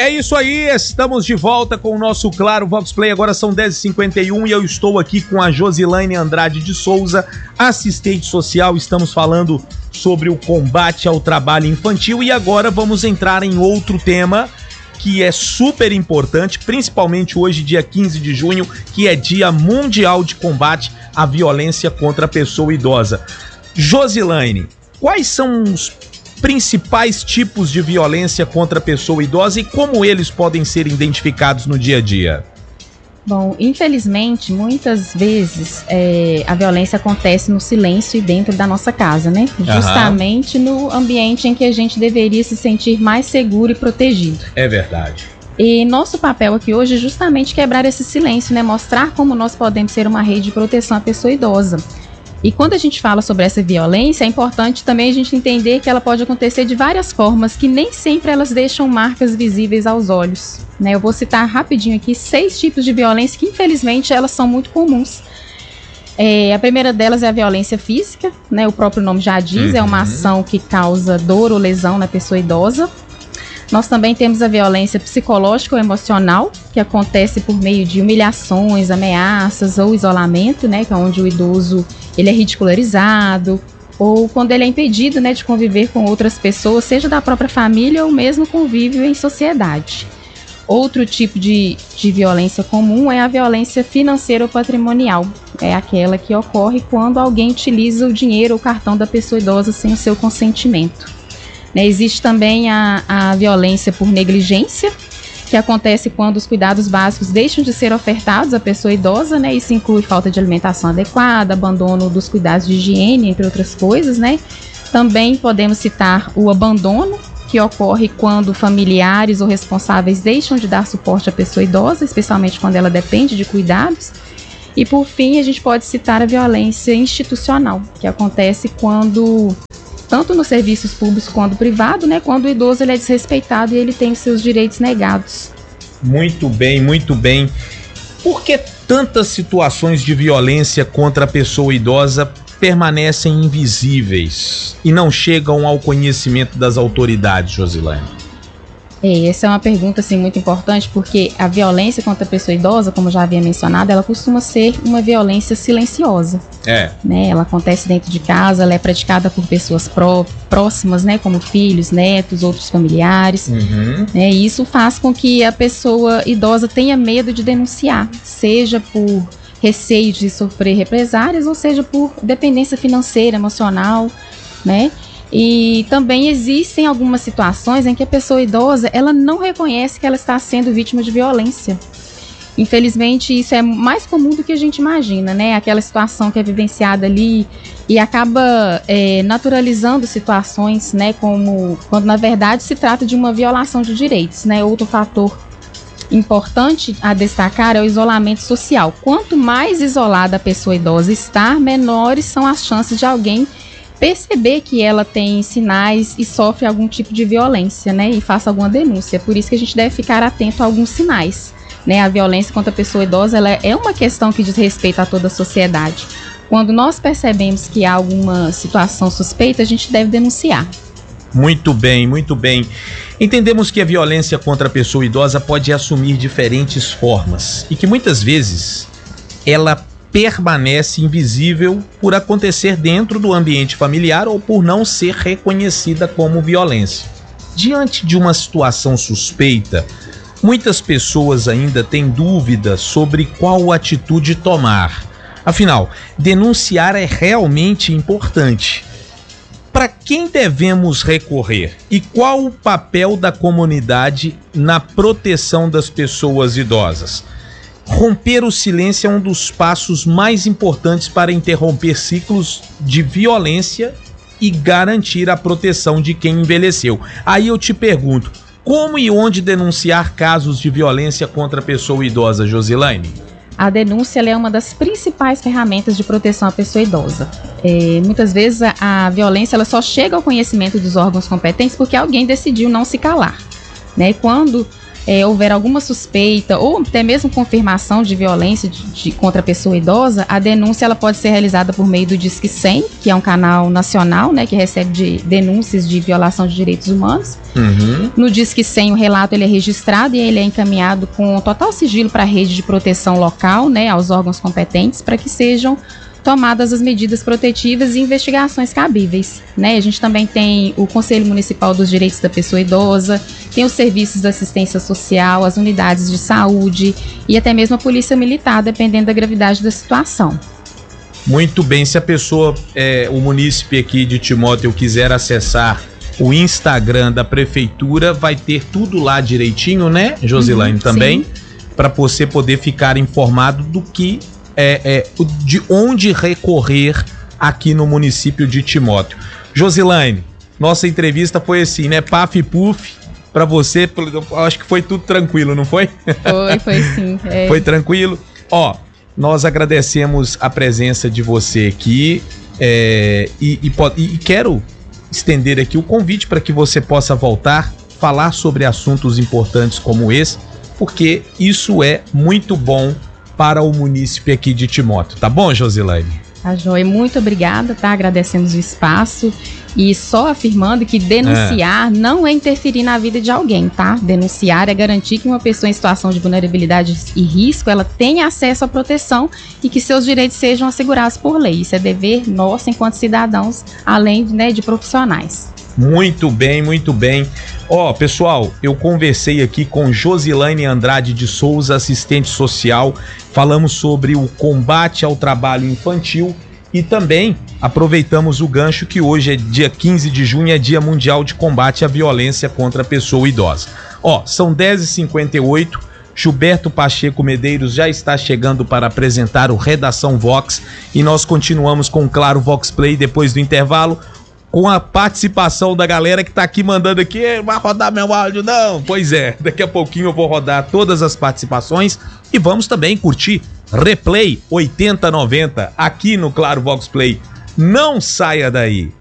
É isso aí, estamos de volta com o nosso Claro Vox Play, agora são 10h51 e eu estou aqui com a Josilaine Andrade de Souza, assistente social, estamos falando sobre o combate ao trabalho infantil e agora vamos entrar em outro tema que é super importante, principalmente hoje, dia 15 de junho, que é Dia Mundial de Combate à Violência contra a Pessoa Idosa. Josilaine, quais são os principais tipos de violência contra a pessoa idosa e como eles podem ser identificados no dia a dia? Bom, infelizmente, muitas vezes a violência acontece no silêncio e dentro da nossa casa, né? Justamente no ambiente em que a gente deveria se sentir mais seguro e protegido. É verdade. E nosso papel aqui hoje é justamente quebrar esse silêncio, né? Mostrar como nós podemos ser uma rede de proteção à pessoa idosa. E quando a gente fala sobre essa violência, é importante também a gente entender que ela pode acontecer de várias formas, que nem sempre elas deixam marcas visíveis aos olhos, né? Eu vou citar rapidinho aqui 6 tipos de violência que, infelizmente, elas são muito comuns. A primeira delas é a violência física, né? O próprio nome já diz, é uma ação que causa dor ou lesão na pessoa idosa. Nós também temos a violência psicológica ou emocional, que acontece por meio de humilhações, ameaças ou isolamento, né? Que é onde o idoso ele é ridicularizado, ou quando ele é impedido, né, de conviver com outras pessoas, seja da própria família ou mesmo convívio em sociedade. Outro tipo de violência comum é a violência financeira ou patrimonial. É aquela que ocorre quando alguém utiliza o dinheiro ou cartão da pessoa idosa sem o seu consentimento. Existe também a violência por negligência, que acontece quando os cuidados básicos deixam de ser ofertados à pessoa idosa, né? Isso inclui falta de alimentação adequada, abandono dos cuidados de higiene, entre outras coisas, né? Também podemos citar o abandono, que ocorre quando familiares ou responsáveis deixam de dar suporte à pessoa idosa, especialmente quando ela depende de cuidados. E por fim, a gente pode citar a violência institucional, que acontece quando, tanto nos serviços públicos quanto privado, né, quando o idoso ele é desrespeitado e ele tem os seus direitos negados. Muito bem, muito bem. Por que tantas situações de violência contra a pessoa idosa permanecem invisíveis e não chegam ao conhecimento das autoridades, Josilaine? Essa é uma pergunta assim, muito importante, porque a violência contra a pessoa idosa, como já havia mencionado, ela costuma ser uma violência silenciosa. Né? Ela acontece dentro de casa, ela é praticada por pessoas próximas, né? Como filhos, netos, outros familiares. Né? E isso faz com que a pessoa idosa tenha medo de denunciar, seja por receio de sofrer represálias, ou seja por dependência financeira, emocional, né? E também existem algumas situações em que a pessoa idosa ela não reconhece que ela está sendo vítima de violência. Infelizmente, isso é mais comum do que a gente imagina, né? Aquela situação que é vivenciada ali e acaba naturalizando situações, né? Como quando na verdade se trata de uma violação de direitos, né? Outro fator importante a destacar é o isolamento social. Quanto mais isolada a pessoa idosa está, menores são as chances de alguém perceber que ela tem sinais e sofre algum tipo de violência, né, e faça alguma denúncia. Por isso que a gente deve ficar atento a alguns sinais, né? A violência contra a pessoa idosa ela é uma questão que diz respeito a toda a sociedade. Quando nós percebemos que há alguma situação suspeita, a gente deve denunciar. Muito bem, muito bem. Entendemos que a violência contra a pessoa idosa pode assumir diferentes formas e que muitas vezes ela permanece invisível por acontecer dentro do ambiente familiar ou por não ser reconhecida como violência. Diante de uma situação suspeita, muitas pessoas ainda têm dúvidas sobre qual atitude tomar. Afinal, denunciar é realmente importante. Para quem devemos recorrer e qual o papel da comunidade na proteção das pessoas idosas? Romper o silêncio é um dos passos mais importantes para interromper ciclos de violência e garantir a proteção de quem envelheceu. Aí eu te pergunto, como e onde denunciar casos de violência contra a pessoa idosa, Josilaine? A denúncia é uma das principais ferramentas de proteção à pessoa idosa. Muitas vezes a violência ela só chega ao conhecimento dos órgãos competentes porque alguém decidiu não se calar. Né? Quando houver alguma suspeita ou até mesmo confirmação de violência contra a pessoa idosa, a denúncia ela pode ser realizada por meio do Disque 100, que é um canal nacional, né, que recebe denúncias de violação de direitos humanos. No Disque 100 o relato ele é registrado e ele é encaminhado com total sigilo para a rede de proteção local, né, aos órgãos competentes, para que sejam tomadas as medidas protetivas e investigações cabíveis, né? A gente também tem o Conselho Municipal dos Direitos da Pessoa Idosa, tem os serviços da assistência social, as unidades de saúde e até mesmo a polícia militar, dependendo da gravidade da situação. Muito bem, se a pessoa, o munícipe aqui de Timóteo quiser acessar o Instagram da prefeitura, vai ter tudo lá direitinho, né, Josilaine, também, para você poder ficar informado do que de onde recorrer aqui no município de Timóteo. Josilaine, nossa entrevista foi assim, né? Paf e puf, pra você, acho que foi tudo tranquilo, não foi? Foi sim. Foi tranquilo? Ó, nós agradecemos a presença de você aqui e quero estender aqui o convite para que você possa voltar, falar sobre assuntos importantes como esse, porque isso é muito bom para o munícipe aqui de Timóteo. Tá bom, Josilaine? Tá joia, muito obrigada, tá? Agradecemos o espaço e só afirmando que denunciar não é interferir na vida de alguém, tá? Denunciar é garantir que uma pessoa em situação de vulnerabilidade e risco, ela tenha acesso à proteção e que seus direitos sejam assegurados por lei. Isso é dever nosso enquanto cidadãos, além, né, de profissionais. Muito bem, muito bem. Ó, pessoal, eu conversei aqui com Josilaine Andrade de Souza, assistente social. Falamos sobre o combate ao trabalho infantil e também aproveitamos o gancho que hoje é dia 15 de junho, é Dia Mundial de Combate à Violência contra a Pessoa Idosa. Ó, são 10h58, Gilberto Pacheco Medeiros já está chegando para apresentar o Redação Vox e nós continuamos com o Claro Vox Play depois do intervalo, com a participação da galera que tá aqui mandando aqui, vai rodar meu áudio não? Pois é, daqui a pouquinho eu vou rodar todas as participações e vamos também curtir Replay 8090 aqui no Claro Vox Play. Não saia daí!